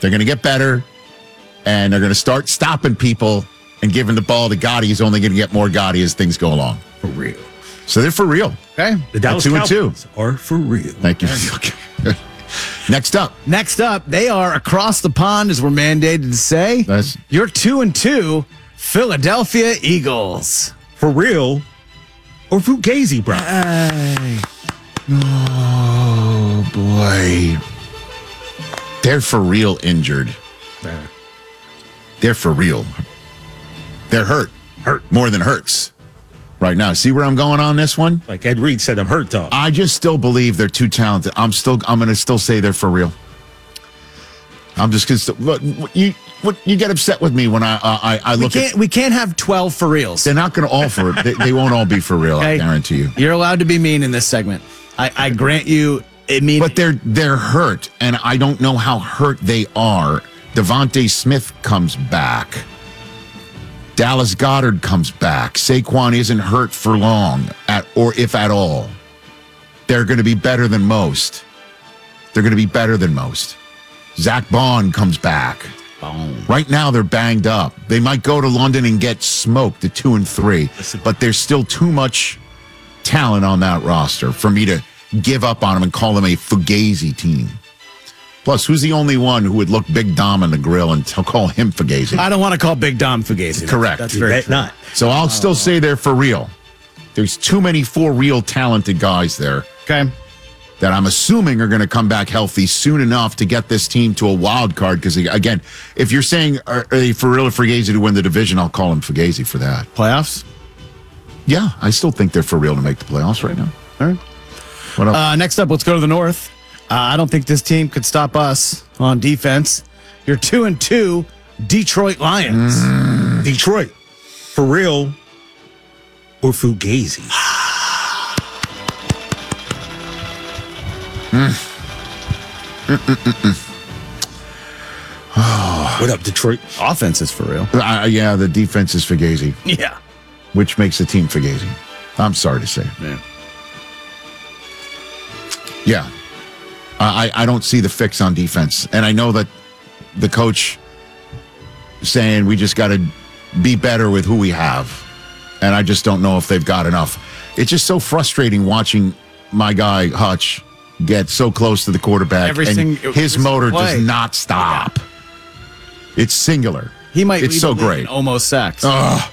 They're going to get better, and they're going to start stopping people and giving the ball to Gotti. He's only going to get more Gotti as things go along. For real. So they're for real. Okay. The Dallas 2-2 are for real. Thank you. Okay. Next up, they are across the pond, as we're mandated to say. You're 2-2, Philadelphia Eagles. For real or Fugazi, bro? Oh, boy. They're for real injured. They're for real. They're hurt. Hurt. More than hurts right now. See where I'm going on this one? Like Ed Reed said, I'm hurt, dog. I just still believe they're too talented. I'm going to still say they're for real. I'm just going to look. You get upset with me when I look at. We can't have 12 for reals. They're not going to all for it. They won't all be for real. Okay. I guarantee you. You're allowed to be mean in this segment. I grant you. But they're hurt, and I don't know how hurt they are. Devontae Smith comes back. Dallas Goedert comes back. Saquon isn't hurt for long, or if at all. They're going to be better than most. Zach Bond comes back. Right now, they're banged up. They might go to London and get smoked at 2-3, but there's still too much talent on that roster for me to give up on them and call them a Fugazi team. Plus, who's the only one who would look Big Dom in the grill and call him Fugazi? I don't want to call Big Dom Fugazi. Correct. That's very true. Not. So I'll still say they're for real. There's too many for real talented guys there. Okay. That I'm assuming are going to come back healthy soon enough to get this team to a wild card. Because, again, if you're saying are they for real or Fugazi to win the division, I'll call them Fugazi for that. Playoffs? Yeah, I still think they're for real to make the playoffs right now. All right. What else? Next up, let's go to the North. I don't think this team could stop us on defense. You're 2-2, Detroit Lions. Detroit. For real or Fugazi? What up, Detroit? Offense is for real. Yeah, the defense is Fugazi. Yeah. Which makes the team Fugazi. I'm sorry to say. Yeah. I don't see the fix on defense. And I know that the coach saying we just got to be better with who we have. And I just don't know if they've got enough. It's just so frustrating watching my guy, Hutch, get so close to the quarterback. His motor does not stop. Yeah. It's singular. He might it's so great. Almost sacks.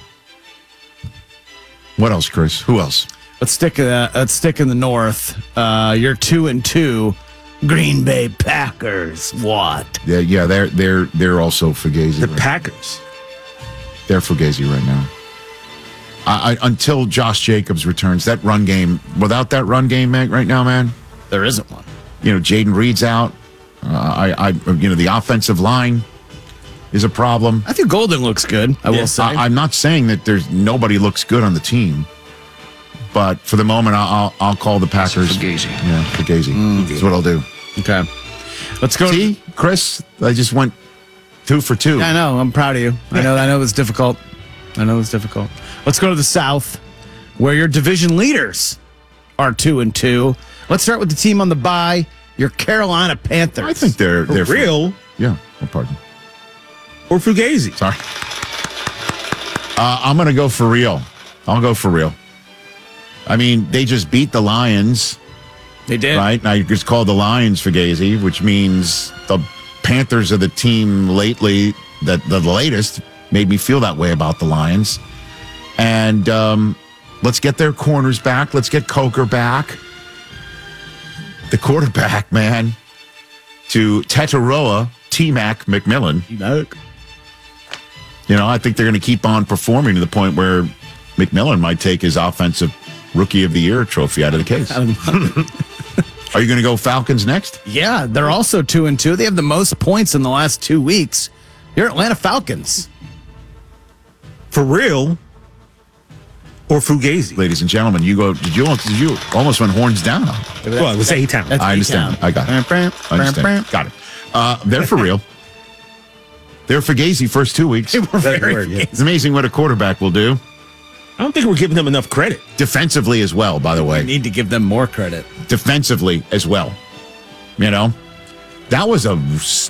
What else, Chris? Who else? Let's stick in the North. You're 2-2. Green Bay Packers. What? Yeah, they're also Fugazi. The Packers. They're Fugazi right now. Until Josh Jacobs returns, that run game. Without that run game, right now, man, there isn't one. Jaden Reed's out. The offensive line is a problem. I think Golden looks good. I will say. I'm not saying that nobody looks good on the team. But for the moment, I'll call the Packers. Fugazi. Yeah, Fugazi. That's what I'll do. Okay. Let's go. See, Chris, I just went 2 for 2. Yeah, I know. I'm proud of you. I know it's difficult. Let's go to the South, where your division leaders are 2-2. Let's start with the team on the bye, your Carolina Panthers. I think they're for real. Yeah, pardon. Or Fugazi. Sorry. I'm going to go for real. I'll go for real. I mean, they just beat the Lions. They did. Right? Now you just call the Lions Fugazi, which means the Panthers are the team lately that the latest made me feel that way about the Lions. And let's get their corners back. Let's get Coker back. The quarterback, man, to Tetaroa, T-Mac McMillan. I think they're going to keep on performing to the point where McMillan might take his offensive Rookie of the Year trophy out of the case. Are you going to go Falcons next? Yeah, they're also 2-2. They have the most points in the last 2 weeks. Your Atlanta Falcons. For real or Fugazi? Ladies and gentlemen, you almost went horns down. Well, it was A-Town. I understand. I got it. Got it. They're for real. They're Fugazi first 2 weeks. It's amazing what a quarterback will do. I don't think we're giving them enough credit. Defensively as well, by the way. We need to give them more credit. Defensively as well. That was